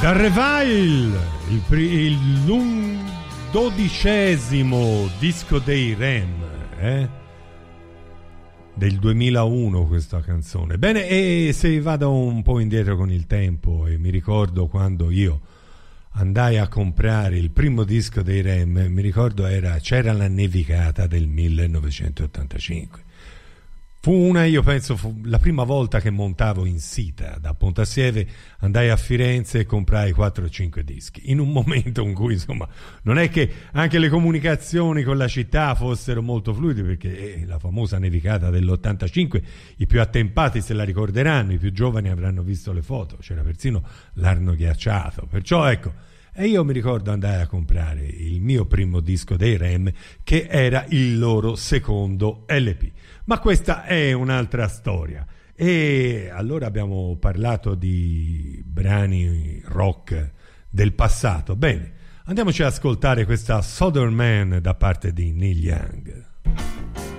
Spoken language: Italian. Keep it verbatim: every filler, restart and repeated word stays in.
Darreville, il, pri- il dodicesimo disco dei Rem, eh? Del duemilauno questa canzone. Bene, e se vado un po' indietro con il tempo e mi ricordo quando io andai a comprare il primo disco dei Rem, mi ricordo era C'era la nevicata del millenovecentottantacinque. Fu una, io penso, fu la prima volta che montavo in Sita da Pontassieve, andai a Firenze e comprai quattro o cinque dischi, in un momento in cui, insomma, non è che anche le comunicazioni con la città fossero molto fluide, perché eh, la famosa nevicata dell'ottantacinque, i più attempati se la ricorderanno, i più giovani avranno visto le foto, c'era persino l'Arno ghiacciato, perciò ecco. E io mi ricordo andai a comprare il mio primo disco dei Rem, che era il loro secondo L P. Ma questa è un'altra storia. E allora abbiamo parlato di brani rock del passato. Bene, andiamoci ad ascoltare questa Southern Man da parte di Neil Young.